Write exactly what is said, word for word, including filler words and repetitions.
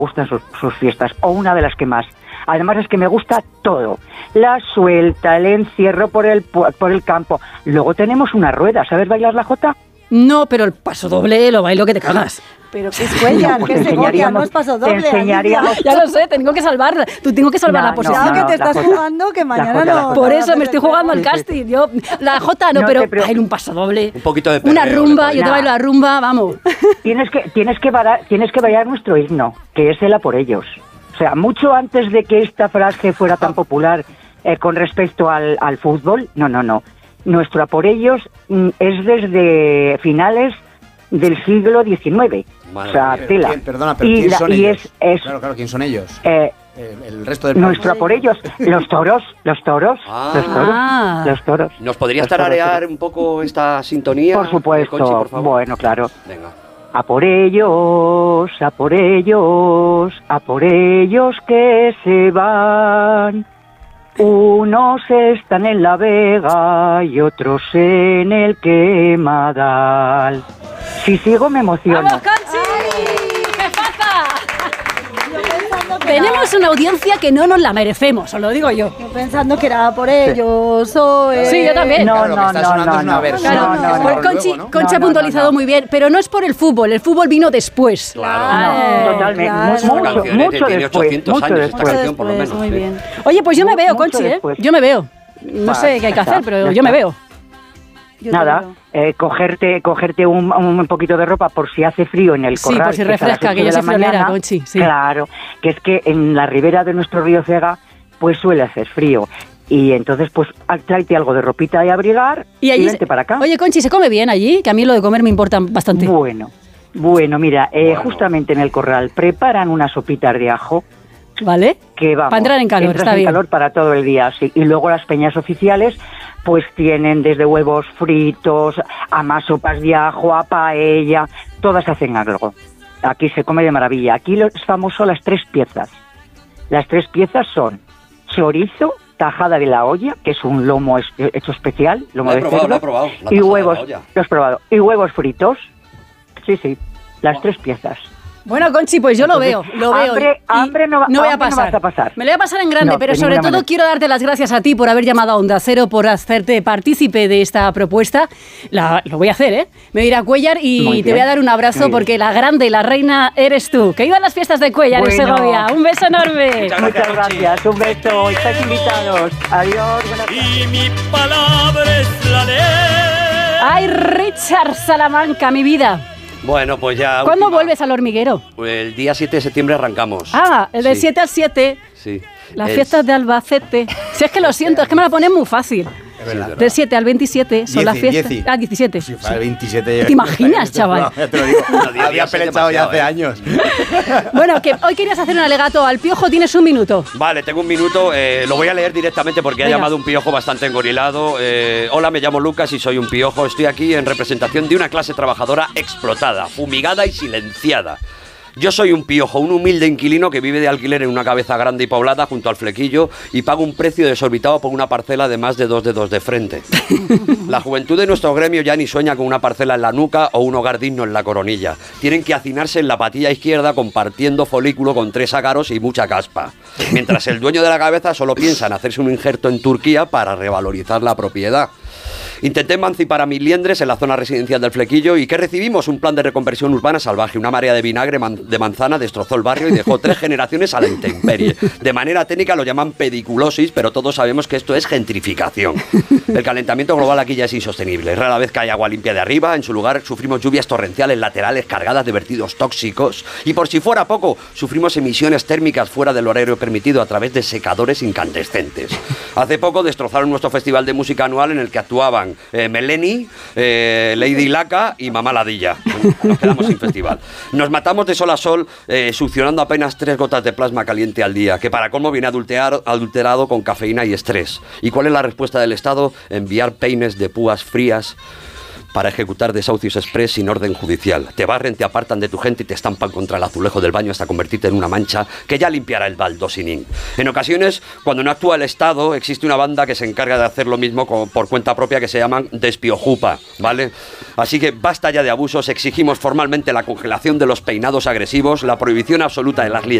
gustan sus, sus fiestas, o una de las que más. Además es que me gusta todo. La suelta, el encierro por el, por el campo. Luego tenemos una rueda. ¿Sabes bailar la jota? No, pero el paso doble lo bailo que te cagas. Pero que es Cuellar, no, pues que Segovia, no es paso doble. Enseñaríamos... Ya lo sé, tengo que salvarla. Tú tengo que salvar no, la posición. Cuidado no, que te estás jota, jugando, que mañana jota, no... jota. Por eso me estoy jugando al casting. Yo, la Jota no, No pero te bailo un paso doble. Un poquito de perreo, una rumba, le yo te podría- bailo la rumba, vamos. Tienes que, tienes que bailar, tienes que bailar nuestro himno, que es el A por ellos. O sea, mucho antes de que esta frase fuera tan popular eh, con respecto al, al fútbol, no, no, no. Nuestro A por ellos mm, es desde finales del siglo diecinueve. Madre O sea, mía. tela. ¿Quién- Perdona, pero Y ¿quién la- son y ellos? es- es- Claro, claro, ¿quién son ellos? Eh, El, el resto del país. nuestro A por ellos, los toros, los toros, Ah. los toros, Ah. los toros. ¿Nos podrías Los toros, tararear sí. un poco esta sintonía? Por supuesto, Conchi, por favor. bueno, claro. Venga. A por ellos, a por ellos, a por ellos que se van. Unos están en La Vega y otros en el Quemadal. Si sigo me emociono. ¡Vamos, Conchi! ¡Jefaza! Yo pensando que Tenemos era, una audiencia que no nos la merecemos, os lo digo yo. yo pensando que era por ellos, o... eh, Sí, yo también. No, Claro, lo que no, está no, sonando no, es una no. versión. Claro, No, no, no. pues luego, Conchi, ¿no? Conchi No, ha no, puntualizado no, no. muy bien, pero no es por el fútbol, el fútbol vino después. Claro. Ah, No, totalmente, claro. mucho, Esta mucho, canción mucho tiene después, ochocientos mucho años, esta después. canción, por lo Después, menos. muy sí. bien. Oye, pues yo me Mu- veo, mucho Conchi, ¿eh? después. Yo me veo. No Vale, sé qué hay que ya hacer, está, pero ya yo me está. veo. Yo te Nada, veo. eh, cogerte, cogerte un, un poquito de ropa por si hace frío en el Sí, corral. por si que es a las refresca, ocho que de yo soy la friolera, mañana. Conchi, sí. Claro, que es que en la ribera de nuestro río Cega pues suele hacer frío. Y entonces pues al- tráete algo de ropita y abrigar y, allí vente para acá. Oye, Conchi, ¿se come bien allí? Que a mí lo de comer me importa bastante. Bueno, bueno, mira, eh, Bueno. justamente en el corral preparan unas sopitas de ajo ¿Vale? que vamos. Para entrar en calor, entras está en bien. calor para todo el día, sí. Y luego las peñas oficiales pues tienen desde huevos fritos, a más sopas de ajo, a paella, todas hacen algo. Aquí se come de maravilla. Aquí lo- es famoso las tres piezas. Las tres piezas son chorizo, tajada de la olla, que es un lomo es- hecho especial, lomo Lo he de probado, cerdo, lo he probado, la y tajada de huevos, la olla. lo has probado, y huevos fritos. Sí, sí, las tres piezas. Bueno, Conchi, pues yo Entonces, lo veo, lo veo. hambre- y hambre no va- voy a hambre no pasar. vas a pasar. Me lo voy a pasar en grande, No, pero de sobre ninguna todo manera. quiero darte las gracias a ti por haber llamado a Onda Cero, por hacerte partícipe de esta propuesta. La- lo voy a hacer, ¿eh? Me voy a ir a Cuellar y Muy te voy bien, a dar un abrazo muy bien. porque la grande y la reina eres tú. Que iban las fiestas de Cuellar en Bueno. Segovia. Un beso enorme. Muchas Muchas Conchi. gracias, un beso, estáis invitados. Adiós, buenas tardes. Y mi palabra es la ley. Ay, Richard Salamanca, mi vida. Bueno, pues ya... ¿Cuándo última. vuelves al hormiguero? El día siete de septiembre arrancamos. Ah, el del Sí, siete al siete. Sí. Las Es- fiestas de Albacete. Si es que lo siento, es que me la ponen muy fácil. Es verdad. Del siete al veintisiete son Dieci, las fiestas. dieci. Ah, diecisiete. Si fuera el veintisiete... ¿Te imaginas, chaval? Ya te lo digo. No, diez Había días es pelechado ya demasiado, hace ¿eh? años. Bueno, que hoy querías hacer un alegato al Piojo, tienes un minuto. Vale, tengo un minuto, eh, lo voy a leer directamente porque Venga. ha llamado un piojo bastante engorilado. Eh, hola, me llamo Lucas y soy un piojo. Estoy aquí en representación de una clase trabajadora explotada, fumigada y silenciada. Yo soy un piojo, un humilde inquilino que vive de alquiler en una cabeza grande y poblada junto al flequillo y pago un precio desorbitado por una parcela de más de dos dedos de frente. La juventud de nuestro gremio ya ni sueña con una parcela en la nuca o un hogar digno en la coronilla. Tienen que hacinarse en la patilla izquierda compartiendo folículo con tres ácaros y mucha caspa. Mientras el dueño de la cabeza solo piensa en hacerse un injerto en Turquía para revalorizar la propiedad. Intenté emancipar a mis liendres en la zona residencial del Flequillo y ¿qué recibimos? Un plan de reconversión urbana salvaje. Una marea de vinagre man- de manzana destrozó el barrio y dejó tres generaciones a la intemperie. De manera técnica lo llaman pediculosis, pero todos sabemos que esto es gentrificación. El calentamiento global aquí ya es insostenible. Rara vez cae agua limpia de arriba. En su lugar sufrimos lluvias torrenciales laterales cargadas de vertidos tóxicos. Y por si fuera poco, sufrimos emisiones térmicas fuera del horario permitido a través de secadores incandescentes. Hace poco destrozaron nuestro festival de música anual en el que actuaban Eh, Meleni, eh, Lady Laca y Mamá Ladilla. Nos quedamos sin festival. Nos matamos de sol a sol eh, succionando apenas tres gotas de plasma caliente al día, que para colmo viene adulterar, adulterado con cafeína y estrés. ¿Y cuál es la respuesta del Estado? Enviar peines de púas frías para ejecutar desahucios express sin orden judicial. Te barren, te apartan de tu gente y te estampan contra el azulejo del baño hasta convertirte en una mancha que ya limpiará el baldosinín. En ocasiones, cuando no actúa el Estado, existe una banda que se encarga de hacer lo mismo con, por cuenta propia, que se llaman despiojupa, ¿vale? Así que basta ya de abusos, exigimos formalmente la congelación de los peinados agresivos, la prohibición absoluta de las